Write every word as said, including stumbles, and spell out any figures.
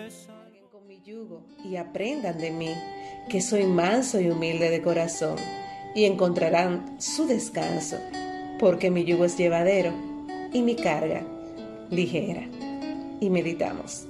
Carguen con mi yugo y aprendan de mí, que soy manso y humilde de corazón, y encontrarán su descanso, porque mi yugo es llevadero y mi carga ligera. Y meditamos.